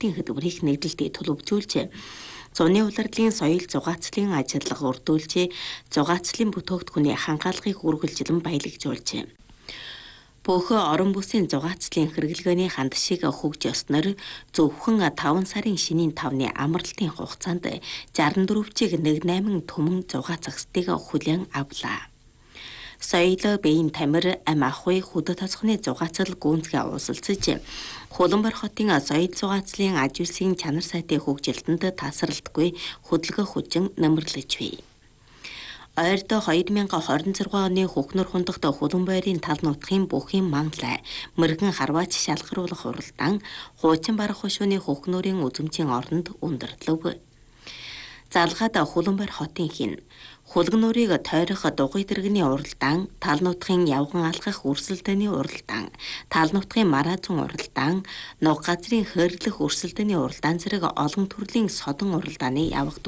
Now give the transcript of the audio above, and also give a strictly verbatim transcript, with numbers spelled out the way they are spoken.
амралтын хөдөлмөрийг нэгдэлтэд төлөвлөжүүлжээ. Зуны улирлын соёл зугаацлын ажиллагаа урдуулжээ. Зугаацлын бүтээгдэхүүний хангаалгыг үргэлжлэн баялагжуулжээ. Бөөхөө орон бүсийн зугаацлын хэрэглгээний хандшийг хөгж ёсноор зөвхөн таван сарын шинийн тавны амралтын хугацаанд шестдесет и четыре нэг восемь түмэн зугаацахстыг хүлээн авлаа. Соёл, биеийн тамир, ам ахуй, хөдөө тосгоны зугаацал гүнзгий уулзалцаж Хуланбар хотын соёл зугаацлын аж үйлсийн чанар сайтын хөгжилтөнд тасралтгүй хөдөлгөөн хүчин нэмэрлэж бий. Ойрд две тысячи двадцать шесть оны Хөхнөр хундагт Хуланбарын тал нутгийн бүхийн манлай мэрэгэн харваач шалгаруулах уралдаан хуучин барах хушууны Хөхнөрийн үзэмжийн оронд өндөрлөв. Залгаад Хуланбар хотын хин хулгнуурыг тойрох дугуй дэргэний уралдаан, тал нутгийн явган алхах өрсөлдөөний уралдаан, тал нутгийн мараазун уралдаан, нуг газрын хөөрлөх өрсөлдөөний уралдаан зэрэг олон төрлийн содон уралдааны явагдав.